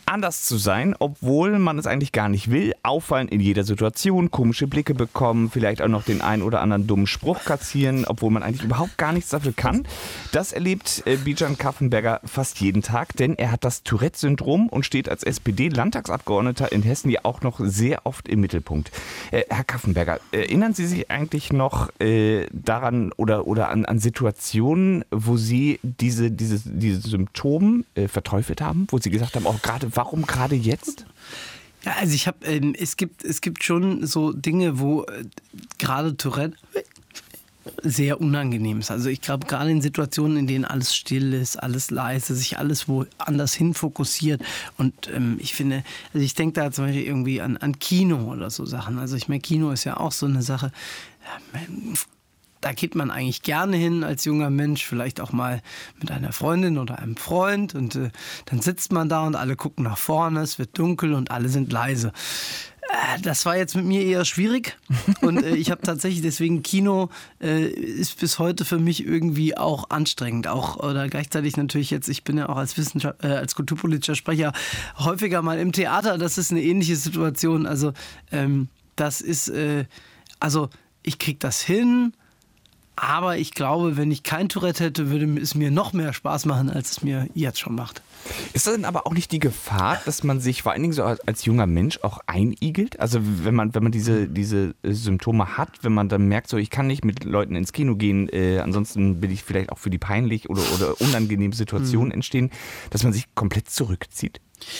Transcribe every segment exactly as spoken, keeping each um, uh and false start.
Anders zu sein, obwohl man es eigentlich gar nicht will, auffallen in jeder Situation, komische Blicke bekommen, vielleicht auch noch den einen oder anderen dummen Spruch kassieren, obwohl man eigentlich überhaupt gar nichts dafür kann. Das erlebt äh, Bijan Kaffenberger fast jeden Tag, denn er hat das Tourette-Syndrom und steht als S P D-Landtagsabgeordneter in Hessen ja auch noch sehr oft im Mittelpunkt. Äh, Herr Kaffenberger, erinnern Sie sich eigentlich noch äh, daran oder, oder an, an Situationen, wo Sie diese, diese, diese Symptome äh, verteufelt haben, wo Sie gesagt haben, oh, gerade warum gerade jetzt? Ja, also ich habe, ähm, es gibt, es gibt schon so Dinge, wo äh, gerade Tourette sehr unangenehm ist. Also ich glaube, gerade in Situationen, in denen alles still ist, alles leise, sich alles woanders hin fokussiert. Und ähm, ich finde, also ich denke da zum Beispiel irgendwie an, an Kino oder so Sachen. Also ich meine, Kino ist ja auch so eine Sache, ja, da geht man eigentlich gerne hin als junger Mensch, vielleicht auch mal mit einer Freundin oder einem Freund. Und äh, dann sitzt man da und alle gucken nach vorne, es wird dunkel und alle sind leise. Äh, das war jetzt mit mir eher schwierig. Und äh, ich habe tatsächlich deswegen Kino äh, ist bis heute für mich irgendwie auch anstrengend. Auch oder gleichzeitig natürlich jetzt, ich bin ja auch als Wissenschaft, äh, als kulturpolitischer Sprecher häufiger mal im Theater. Das ist eine ähnliche Situation. Also ähm, das ist, äh, also ich kriege das hin. Aber ich glaube, wenn ich kein Tourette hätte, würde es mir noch mehr Spaß machen, als es mir jetzt schon macht. Ist das denn aber auch nicht die Gefahr, dass man sich vor allen Dingen so als junger Mensch auch einigelt? Also wenn man, wenn man diese, diese Symptome hat, wenn man dann merkt, so ich kann nicht mit Leuten ins Kino gehen, äh, ansonsten bin ich vielleicht auch für die peinlich oder, oder unangenehme Situationen mhm. entstehen, dass man sich komplett zurückzieht?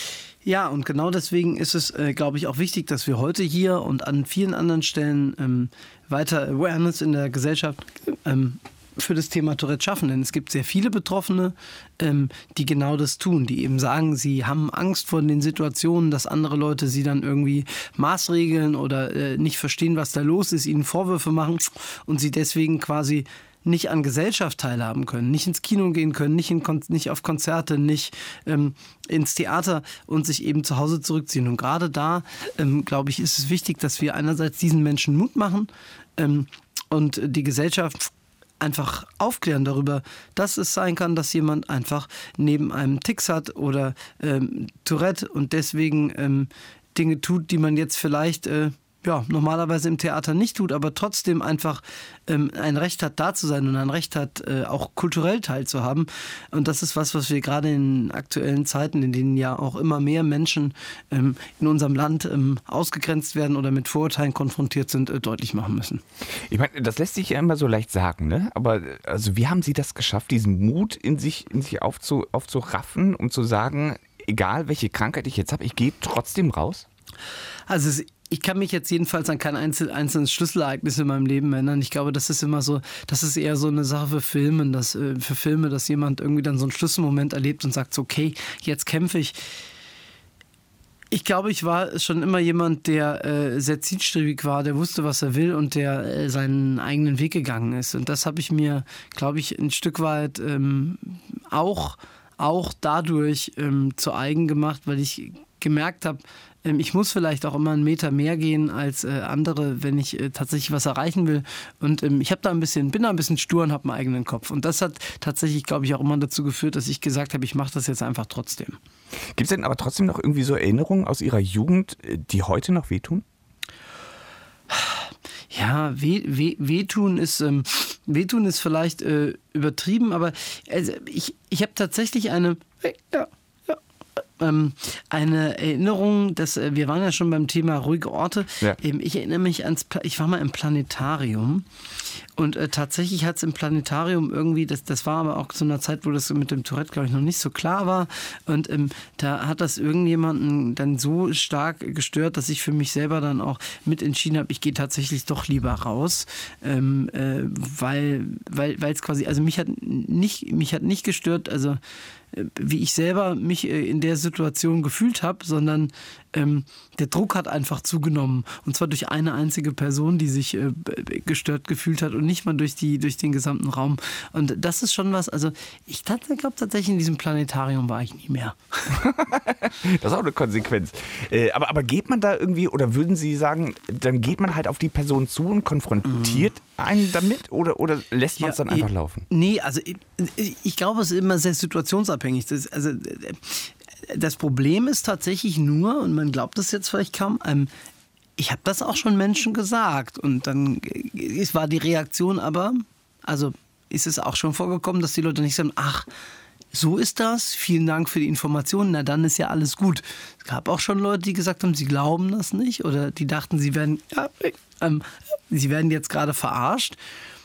Ja, und genau deswegen ist es, äh, glaube ich, auch wichtig, dass wir heute hier und an vielen anderen Stellen ähm, weiter Awareness in der Gesellschaft ähm, für das Thema Tourette schaffen. Denn es gibt sehr viele Betroffene, ähm, die genau das tun, die eben sagen, sie haben Angst vor den Situationen, dass andere Leute sie dann irgendwie maßregeln oder äh, nicht verstehen, was da los ist, ihnen Vorwürfe machen und sie deswegen quasi nicht an Gesellschaft teilhaben können, nicht ins Kino gehen können, nicht, in Kon- nicht auf Konzerte, nicht ähm, ins Theater und sich eben zu Hause zurückziehen. Und gerade da, ähm, glaube ich, ist es wichtig, dass wir einerseits diesen Menschen Mut machen ähm, und die Gesellschaft einfach aufklären darüber, dass es sein kann, dass jemand einfach neben einem Tics hat oder ähm, Tourette und deswegen ähm, Dinge tut, die man jetzt vielleicht äh, ja, normalerweise im Theater nicht tut, aber trotzdem einfach ähm, ein Recht hat, da zu sein und ein Recht hat, äh, auch kulturell teilzuhaben. Und das ist was, was wir gerade in aktuellen Zeiten, in denen ja auch immer mehr Menschen ähm, in unserem Land ähm, ausgegrenzt werden oder mit Vorurteilen konfrontiert sind, äh, deutlich machen müssen. Ich meine, das lässt sich ja immer so leicht sagen, ne? Aber also wie haben Sie das geschafft, diesen Mut in sich, in sich aufzu, aufzuraffen, um zu sagen, egal welche Krankheit ich jetzt habe, ich gehe trotzdem raus? Also es Ich kann mich jetzt jedenfalls an kein einzel- einzelnes Schlüsselereignis in meinem Leben erinnern. Ich glaube, das ist immer so, das ist eher so eine Sache für Filme, dass, äh, für Filme, dass jemand irgendwie dann so einen Schlüsselmoment erlebt und sagt, so, okay, jetzt kämpfe ich. Ich glaube, ich war schon immer jemand, der äh, sehr zielstrebig war, der wusste, was er will und der äh, seinen eigenen Weg gegangen ist. Und das habe ich mir, glaube ich, ein Stück weit ähm, auch, auch dadurch ähm, zu eigen gemacht, weil ich gemerkt habe, ich muss vielleicht auch immer einen Meter mehr gehen als äh, andere, wenn ich äh, tatsächlich was erreichen will. Und ähm, ich habe da ein bisschen, bin da ein bisschen stur und habe einen eigenen Kopf. Und das hat tatsächlich, glaube ich, auch immer dazu geführt, dass ich gesagt habe, ich mache das jetzt einfach trotzdem. Gibt es denn aber trotzdem noch irgendwie so Erinnerungen aus Ihrer Jugend, die heute noch wehtun? Ja, weh, weh, wehtun ist ähm, wehtun ist vielleicht äh, übertrieben, aber also ich, ich habe tatsächlich eine ja, Ähm, eine Erinnerung, dass äh, wir waren ja schon beim Thema ruhige Orte. Ja. Ähm, ich erinnere mich ans, Pla- ich war mal im Planetarium und äh, tatsächlich hat es im Planetarium irgendwie, das, das war aber auch zu einer Zeit, wo das mit dem Tourette, glaube ich, noch nicht so klar war und ähm, da hat das irgendjemanden dann so stark gestört, dass ich für mich selber dann auch mit entschieden habe, ich gehe tatsächlich doch lieber raus, ähm, äh, weil weil weil es quasi, also mich hat nicht mich hat nicht gestört, also wie ich selber mich in der Situation gefühlt habe, sondern ähm, der Druck hat einfach zugenommen. Und zwar durch eine einzige Person, die sich äh, gestört gefühlt hat und nicht mal durch, die, durch den gesamten Raum. Und das ist schon was, also ich glaube tatsächlich, in diesem Planetarium war ich nie mehr. Das ist auch eine Konsequenz. Äh, aber, aber geht man da irgendwie, oder würden Sie sagen, dann geht man halt auf die Person zu und konfrontiert mm. einen damit? Oder, oder lässt man es ja, dann einfach ich, laufen? Nee, also ich, ich glaube, es ist immer sehr situationsabhängig. Das, also das Problem ist tatsächlich nur, und man glaubt es jetzt vielleicht kaum, ähm, ich habe das auch schon Menschen gesagt und dann es war die Reaktion aber, also ist es auch schon vorgekommen, dass die Leute nicht sagen, ach, so ist das, vielen Dank für die Informationen, na dann ist ja alles gut. Es gab auch schon Leute, die gesagt haben, sie glauben das nicht oder die dachten, sie werden, ja, ähm, sie werden jetzt gerade verarscht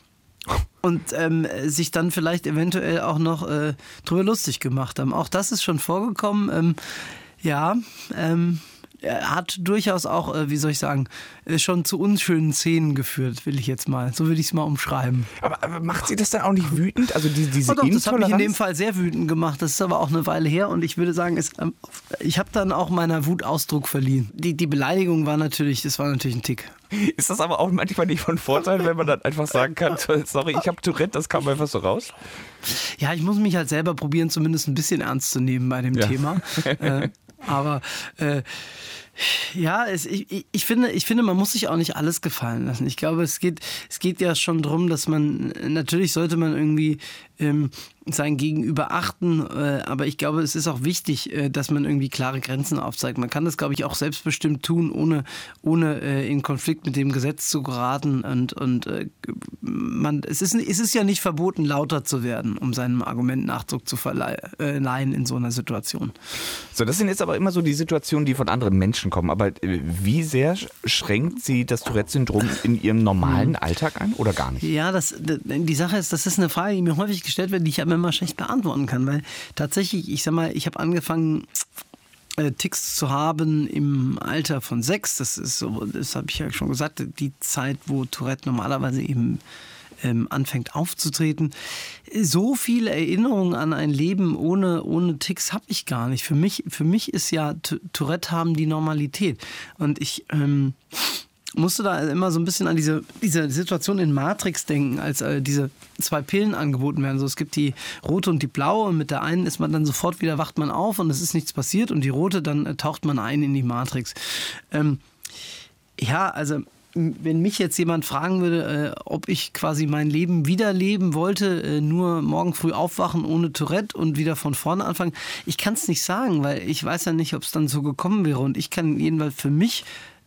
und ähm, sich dann vielleicht eventuell auch noch äh, drüber lustig gemacht haben. Auch das ist schon vorgekommen. Ähm, ja, ähm, er hat durchaus auch, äh, wie soll ich sagen, äh, schon zu unschönen Szenen geführt, will ich jetzt mal. So würde ich es mal umschreiben. Aber, aber macht Sie das dann auch nicht wütend? Also die, diese oh doch, das hat mich in Intoleranz? dem Fall sehr wütend gemacht. Das ist aber auch eine Weile her und ich würde sagen, es, ähm, ich habe dann auch meiner Wut Ausdruck verliehen. Die, die Beleidigung war natürlich, das war natürlich ein Tick. Ist das aber auch manchmal nicht von Vorteil, wenn man dann einfach sagen kann, sorry, ich habe Tourette, das kam einfach so raus? Ja, ich muss mich halt selber probieren, zumindest ein bisschen ernst zu nehmen bei dem Ja. Thema. äh, aber äh, ja, es, ich, ich, finde, ich finde, man muss sich auch nicht alles gefallen lassen. Ich glaube, es geht, es geht ja schon darum, dass man, natürlich sollte man irgendwie ähm, sein Gegenüber achten, äh, aber ich glaube, es ist auch wichtig, äh, dass man irgendwie klare Grenzen aufzeigt. Man kann das, glaube ich, auch selbstbestimmt tun, ohne, ohne äh, in Konflikt mit dem Gesetz zu geraten. Und, und äh, man, es, ist, es ist ja nicht verboten, lauter zu werden, um seinem Argument Nachdruck zu verleihen in so einer Situation. So, das sind jetzt aber immer so die Situationen, die von anderen Menschen kommen. Aber äh, wie sehr schränkt Sie das Tourette-Syndrom in Ihrem normalen Alltag ein oder gar nicht? Ja, das, die Sache ist, das ist eine Frage, die mir häufig gestellt wird, die ich aber immer schlecht beantworten kann, weil tatsächlich, ich sag mal, ich habe angefangen, äh, Tics zu haben im Alter von sechs. Das ist so, das habe ich ja schon gesagt, die Zeit, wo Tourette normalerweise eben ähm, anfängt aufzutreten. So viele Erinnerungen an ein Leben ohne, ohne Tics habe ich gar nicht. Für mich, für mich ist ja T- Tourette haben die Normalität. Und ich ähm, musste da immer so ein bisschen an diese, diese Situation in Matrix denken, als äh, diese zwei Pillen angeboten werden. So, es gibt die rote und die blaue und mit der einen ist man dann sofort wieder, wacht man auf und es ist nichts passiert und die rote, dann äh, taucht man ein in die Matrix. Ähm, ja, also wenn mich jetzt jemand fragen würde, äh, ob ich quasi mein Leben wiederleben wollte, äh, nur morgen früh aufwachen ohne Tourette und wieder von vorne anfangen, ich kann es nicht sagen, weil ich weiß ja nicht, ob es dann so gekommen wäre und ich kann jedenfalls für mich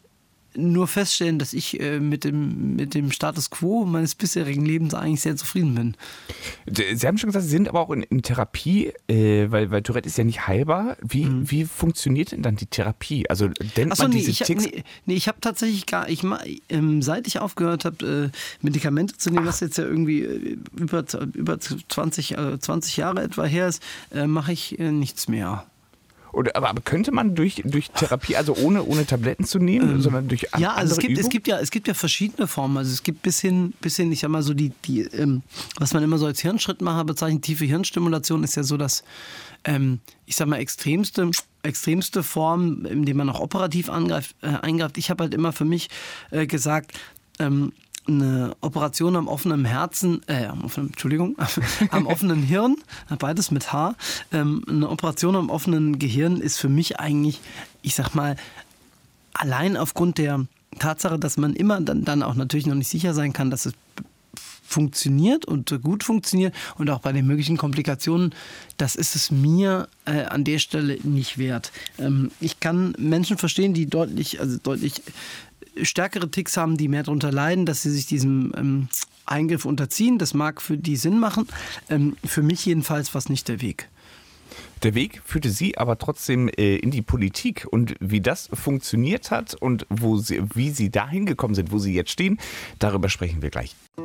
nur feststellen, dass ich äh, mit, dem, mit dem Status quo meines bisherigen Lebens eigentlich sehr zufrieden bin. Sie haben schon gesagt, Sie sind aber auch in, in Therapie, äh, weil, weil Tourette ist ja nicht heilbar. Wie, mhm. wie funktioniert denn dann die Therapie? Also denkt Achso, man nee, diese ich, Ticks? nee, nee, ich habe tatsächlich gar, ich, ähm, seit ich aufgehört habe, äh, Medikamente zu nehmen, Ach. was jetzt ja irgendwie äh, über, über zwanzig, äh, zwanzig Jahre etwa her ist, äh, mache ich äh, nichts mehr. Oder, aber, aber könnte man durch, durch Therapie, also ohne, ohne Tabletten zu nehmen, ähm, sondern durch an, ja, also andere es gibt, Übungen? es gibt ja, es gibt ja verschiedene Formen. Also es gibt bis hin, bis hin, ich sag mal so die, die ähm, was man immer so als Hirnschrittmacher bezeichnet, tiefe Hirnstimulation ist ja so das, ähm, ich sag mal extremste, extremste Form, indem man auch operativ angreift, äh, eingreift. Ich habe halt immer für mich äh, gesagt, ähm, eine Operation am offenen Herzen, äh, am offenen, Entschuldigung, am offenen Hirn, beides mit H, ähm, eine Operation am offenen Gehirn ist für mich eigentlich, ich sag mal, allein aufgrund der Tatsache, dass man immer dann, dann auch natürlich noch nicht sicher sein kann, dass es funktioniert und gut funktioniert und auch bei den möglichen Komplikationen, das ist es mir äh, an der Stelle nicht wert. Ähm, ich kann Menschen verstehen, die deutlich, also deutlich stärkere Ticks haben, die mehr darunter leiden, dass sie sich diesem ähm, Eingriff unterziehen. Das mag für die Sinn machen. Ähm, für mich jedenfalls war es nicht der Weg. Der Weg führte Sie aber trotzdem äh, in die Politik. Und wie das funktioniert hat und wo Sie, wie Sie dahin gekommen sind, wo Sie jetzt stehen, darüber sprechen wir gleich.